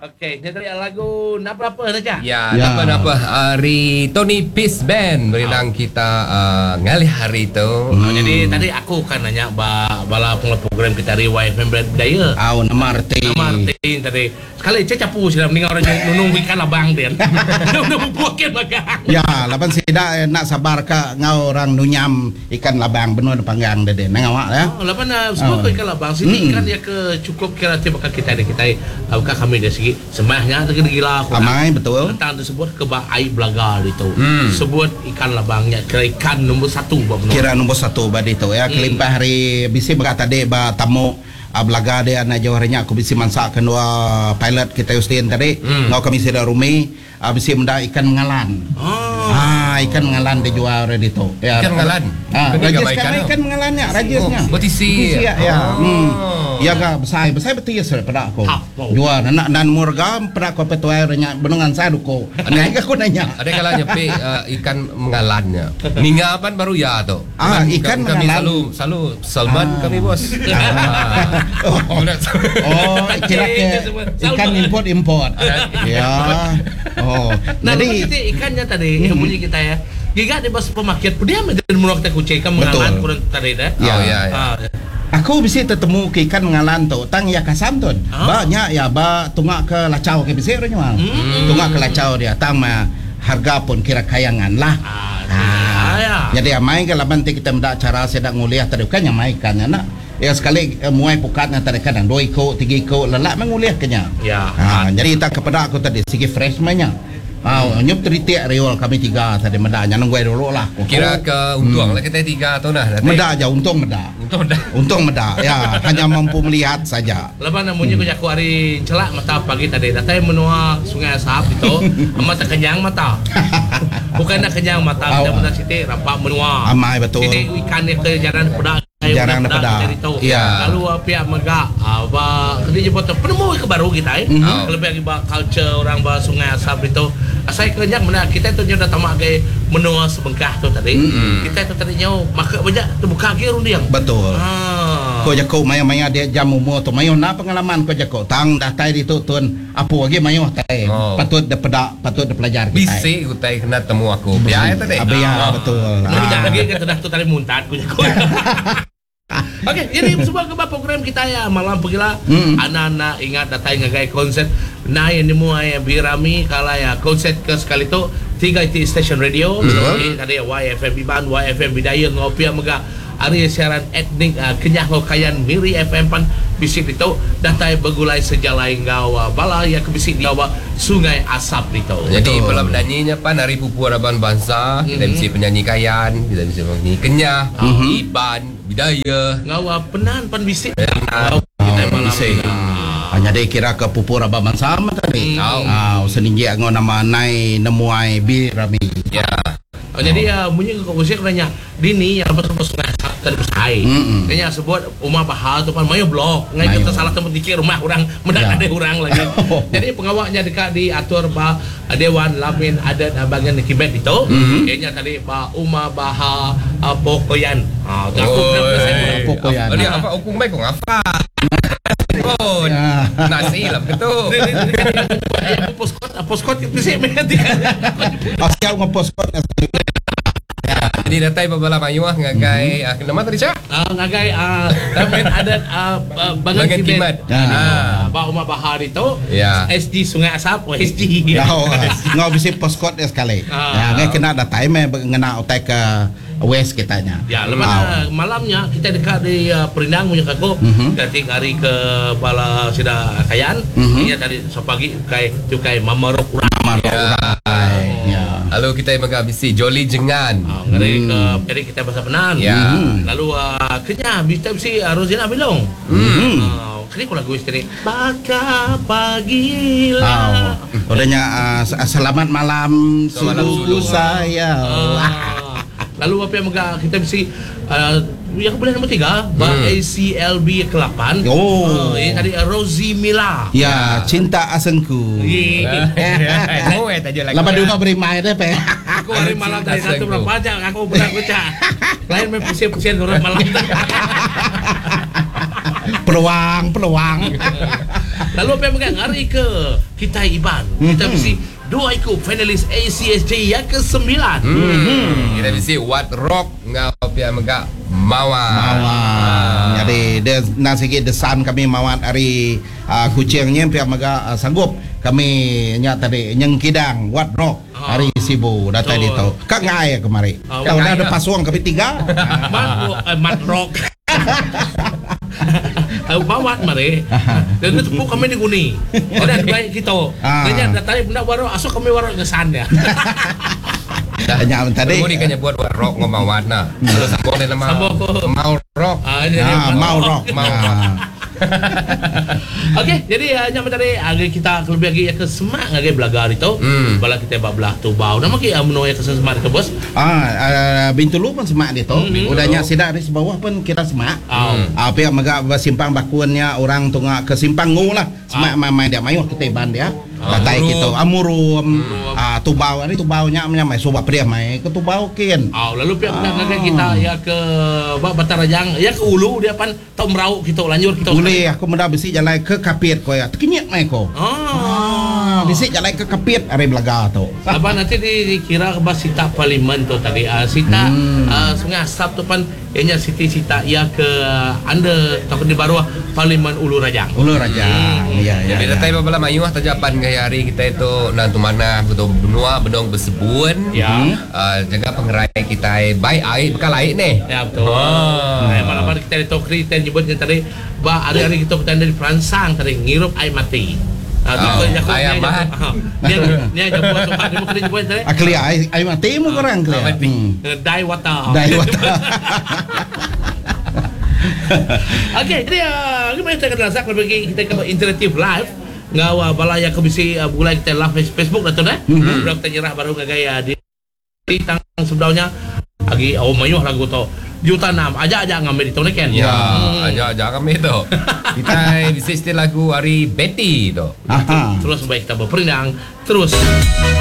Okey, kita lihat lagu nak apa saja. Ya, apa hari Tony Peace Band berenang kita ngalih hari itu. Jadi tadi aku kan nanya bala program kita di YFM Budaya. Nama Martin tadi. Sekali saya capu sila mending orang nunung ikan labang dia. Nunung buakin bagang. Ya, lapan sida nak sabar ka ngau orang nunyam ikan labang benar panggang dede. Nangawak ya. Lapan semua ikan labang sini ikan dia ke cukup kira bakal kita bukan kami dari segi semahnya gila aku. Amai betul. Tentang disebut keba air belaga itu. Sebut ikan labangnya kira ikan nombor 1 kira nombor 1 badi itu ya. Kelimpah hari bisi berkata dek ba tamu belaga dia na jawarinya aku bisi mansak kedua pilot kita Justin tadi. Ngau kami sida rumi bisi menda ikan mengalan. Ikan mengalan dijual ready itu. Ya, ikan mengalan. Rajis kan ikan mengalannya, rajisnya. Betisi. Ya. Ya ga besar betis pada aku. Jual anak dan murga pada aku petuairnya benengan saya duko. Nanya aku nanya. Ada kalanya pe ikan mengalannya. Ningapan baru ya tu. Ikan kami mengalan. selalu Salman kami bos. Kira ikan import. Ya. Nah, jadi ikannya tadi yang bunyi kita ya. Giga di bas pemarket dia menjadi menolak kita kucing kan mengalan kurang tadi dah. Ya. Aku bisa ketemu ke ikan mengalan tu tang ya kasam tu. Banyak ya tungak ke lacau ke bisa orang tungak ke lacau dia tang harga pun kira kayangan lah. Jadi amai kalau nanti kita mendak cara sedang nguliah tadi kan yang mai kan nak. Ya sekali muai pukatnya tadi kadang 2 ko 3 ko lelak menguliah kenya. Jadi kita kepada aku tadi segi fresh mainnya. Nyup teritik riol kami 3 tadi medanya nunggu dulu lah. Kira ke untung lah kita 3 tu nah. Meda aja untung meda. Ya hanya mampu melihat saja. Lepas namanya aku hari celak mata pagi tadi datang menua Sungai Asap itu mata kenyang mata. Bukan nak kenyang mata kita benar siti rampak menua. Amai betul. Siti ikan dia ke jalan pedak. Jarang pada. Ya. Lalu pihak megak dia jemput penemu ke baru kita lebih lagi culture orang bah Sungai Asap itu. Saya kenyak mana kita tu dah tamak ke menua sebengkah tu tadi. Kita tu tadi nyau maka banyak terbuka ke rundiang. Betul. Ko jako maya dia jam umur tu mayo na pengalaman ko jako tang dah tai di tu tun apa lagi mayo tai. Patut da pedak, patut da pelajar kita. Bisi ku tai kena temu aku. Biaya tadi. Betul. Tidak lagi kita dah tu tadi muntah ku jako. Okey, ini sebuah kebab program kita ya malam pergilah. Anak-anak ingat datang ngagai konsert naik ni muai birami kala ya konsert ke sekali tu 3 IT station radio. Tadi YFM Biban, YFM Bidaya ngopi mega hari siaran etnik kenyah lokayan Miri FM pan bisik itu datang bergulai sejalai ngawa bala ya kebisik ngawa Sungai Asap itu. Jadi malam nyanyinya pan hari pupu harapan bangsa, kita mesti penyanyi kayan, kita mesti penyanyi kenyah, Iban, Bidaya, ngawa penan pan bisik. Kita malam hanya dia kira ke pupur abang sama tadi. Seninggi anggo nama nai nemuai birami. Ya. Jadi bunyi ke usia nanya dini yang apa Sungai Asap tadi besai. Kayaknya sebut rumah bahal tu pan mayo blok. Ngai kita salah tempat dikir rumah orang mendak ada orang lagi. Jadi pengawaknya dekat diatur bah Dewan Lamin Adat bagian Kibet itu. Kayaknya tadi bah Uma Baha Pokoyan. Aku Pokoyan. Dia apa hukum baik kok apa? Oh, nasi lah betul. Poskot itu sih mengerti. Pasti aku ngeposkot. Jadi datai babala mayuah ngagai nama tadi cak? Ngagai Lamin Adat bagian Kibet. Bah Uma Baha itu. SD Sungai Asap, SD. Ngau bisa poskot sekali. Ya, ngai kena datai mengena otak ke West kitanya. Ya, lepas malamnya kita dekat di Perindang punya aku. Dari hari ke bala sida kayan. Ini tadi sepagi kai mamarok urang. Lalu kita menghabisi Jolly Jengan. Ngari ke jadi kita bahasa penan. Lalu kenyah bisa Rozina Bilong. Kini aku lagu istri Baka pagilah. Udahnya selamat malam subuh saya. Lalu apa yang kita mesti yang kemudian nombor 3 ACLB ke-8. Ini tadi Rosie Mila. Ya, cinta asengku. Lepas dulu beri main deh pe. Aku hari malam tadi satu berapa aja aku pernah baca. Lain main pusing-pusing orang malam. Peluang. Lalu apa yang megang hari ke kita Iban. Kita mesti dua ikut finalis ACSJ yang ke-9. Kita mesti What Rock ngau pia megak mawar. Jadi dia nang sikit desan kami mawat hari kucingnya pihak maga sanggup kami nya tadi nyeng kidang What Rock hari Sibu data di tahu. Kak ngai kemari. Kau dah ada pasuang kami 3. Mat Rock. Mawat mari. Dan itu pun kami diguni. Ada baik kita. Dia datang benda baru asal kami warak kesan ya. Hanya tadi. Kamu ni kanya buat What Rock ngomawat na. Kalau sambung ni nama mau rock. Mau rock. Okey, jadi hanya tadi kita lebih lagi ke semak lagi belajar itu. Bala kita belah tu bau. Nama kita menoi ke semak ke bos. Bintulu pun semak dia tu. Udahnya sidak di bawah pun kita semak. Apa yang maga simpang bakuannya orang tunggak ke simpang ngu lah. Semak main dia mayu kita ban dia. Datai kita amurum tubau ni tubaunya mai sobat pria mai ke tubau ken. Lalu pihak kita ya ke Batarajang ya ke Ulu dia pan tau merau kita lanjut kita. Boleh aku mudah bisi jalan ke Kapit ko ya. Tekinyat mai ko. Bisi jalan ke Kapit are belaga tu. Apa nanti dikira ke Sita Parlimen tu tadi. Sita Sungai Asap tu pan ianya Sita ya ke anda takut di bawah Parlimen Ulu Rajang. Ulu Rajang. Ya. Jadi datai babala mayu tajapan gaya hari kita itu nantu mana betul benua benong bersebun. Jaga pengerai kita baik air bekal air ni. Ya betul. Malam kita itu kita nyebutnya tadi hari-hari kita bertanda di perangsang tadi ngirup air mati. Ayam mat. Ni aja buat sobat ni mungkin buat tadi. Akli air mati mu korang kli. Dai water. Okey, jadi kita akan rasak lebih kita ke interaktif live. Ngawa balaya ke bisi bulai kita live Facebook dah tu dah. Budak kita nyerah baru ngagaya di tang sebelahnya lagi mayuh lagu tu. Juta 6 aja ngambil itu ni kan. Ya, aja kami tu. Kita bisa setel lagu hari Betty tu. Terus baik kita berperindang terus.